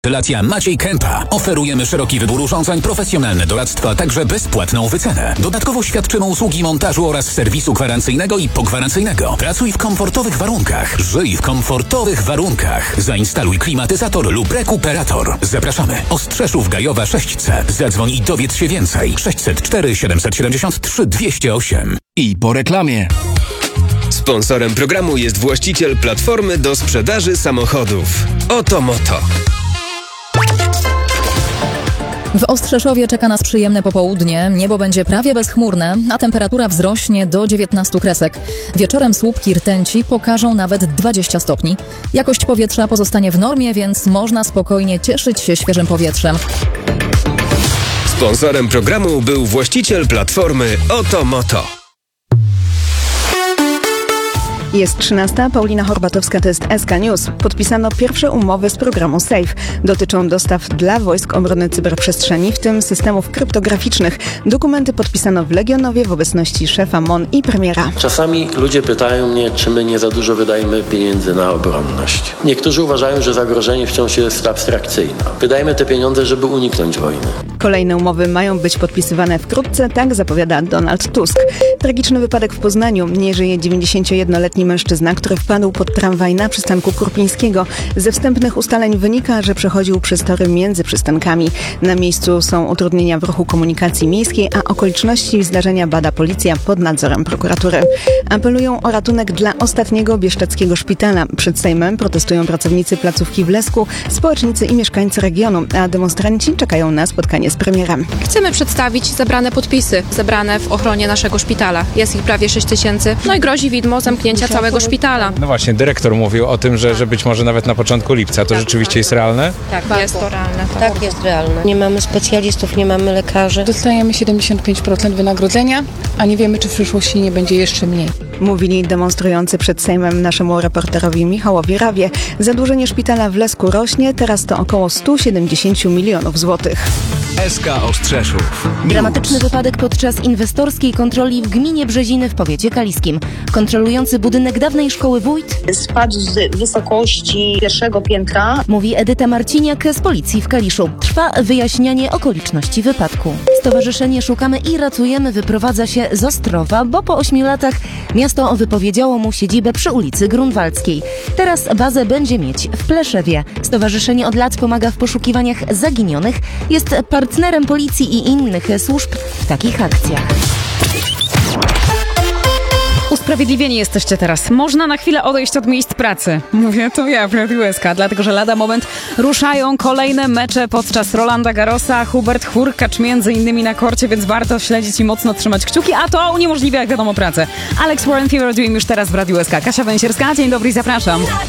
Relacja Maciej Kępa. Oferujemy szeroki wybór urządzeń, profesjonalne doradztwo, a także bezpłatną wycenę. Dodatkowo świadczymy usługi montażu oraz serwisu gwarancyjnego i pogwarancyjnego. Pracuj w komfortowych warunkach. Żyj w komfortowych warunkach. Zainstaluj klimatyzator lub rekuperator. Zapraszamy. Ostrzeszów Gajowa 6C. Zadzwoń i dowiedz się więcej. 604 773 208. I po reklamie. Sponsorem programu jest właściciel platformy do sprzedaży samochodów. Oto Moto. W Ostrzeszowie czeka nas przyjemne popołudnie. Niebo będzie prawie bezchmurne, a temperatura wzrośnie do 19 kresek. Wieczorem słupki rtęci pokażą nawet 20 stopni. Jakość powietrza pozostanie w normie, więc można spokojnie cieszyć się świeżym powietrzem. Sponsorem programu był właściciel platformy Oto Moto. Jest 13. Paulina Horbatowska, to jest SK News. Podpisano pierwsze umowy z programu SAFE. Dotyczą dostaw dla Wojsk Obrony Cyberprzestrzeni, w tym systemów kryptograficznych. Dokumenty podpisano w Legionowie w obecności szefa MON i premiera. Czasami ludzie pytają mnie, czy my nie za dużo wydajemy pieniędzy na obronność. Niektórzy uważają, że zagrożenie wciąż jest abstrakcyjne. Wydajemy te pieniądze, żeby uniknąć wojny. Kolejne umowy mają być podpisywane wkrótce, tak zapowiada Donald Tusk. Tragiczny wypadek w Poznaniu. Nie żyje 91-letni mężczyzna, który wpadł pod tramwaj na przystanku Kurpińskiego. Ze wstępnych ustaleń wynika, że przechodził przez tory między przystankami. Na miejscu są utrudnienia w ruchu komunikacji miejskiej, a okoliczności zdarzenia bada policja pod nadzorem prokuratury. Apelują o ratunek dla ostatniego bieszczadzkiego szpitala. Przed Sejmem protestują pracownicy placówki w Lesku, społecznicy i mieszkańcy regionu, a demonstranci czekają na spotkanie z premierem. Chcemy przedstawić zebrane podpisy, zebrane w ochronie naszego szpitala. Jest ich prawie 6 000, no i grozi widmo zamknięcia całego szpitala. No właśnie, dyrektor mówił o tym, że być może nawet na początku lipca. To rzeczywiście jest realne? Tak, jest to realne. Tak, jest realne. Nie mamy specjalistów, nie mamy lekarzy. Dostajemy 75% wynagrodzenia, a nie wiemy, czy w przyszłości nie będzie jeszcze mniej. Mówili demonstrujący przed Sejmem naszemu reporterowi Michałowi Rawie. Zadłużenie szpitala w Lesku rośnie, teraz to około 170 milionów złotych. SK Ostrzeszów. Dramatyczny wypadek podczas inwestorskiej kontroli w gminie Brzeziny w powiecie kaliskim. Kontrolujący budynek dawnej szkoły wójt spadł z wysokości pierwszego piętra. Mówi Edyta Marciniak z policji w Kaliszu. Trwa wyjaśnianie okoliczności wypadku. Stowarzyszenie Szukamy i Ratujemy wyprowadza się z Ostrowa, bo po 8 latach miasto wypowiedziało mu siedzibę przy ulicy Grunwaldzkiej. Teraz bazę będzie mieć w Pleszewie. Stowarzyszenie od lat pomaga w poszukiwaniach zaginionych. Jest partnerem policji i innych służb w takich akcjach. Usprawiedliwieni jesteście teraz. Można na chwilę odejść od miejsc pracy. Mówię to ja, Radiu SK, dlatego że lada moment ruszają kolejne mecze podczas Rolanda Garrosa. Hubert Hurkacz między innymi na korcie, więc warto śledzić i mocno trzymać kciuki, a to uniemożliwia, jak wiadomo, pracę. Alex Warren Fever Dream już teraz w Radiu SK. Kasia Węsierska, dzień dobry i zapraszam.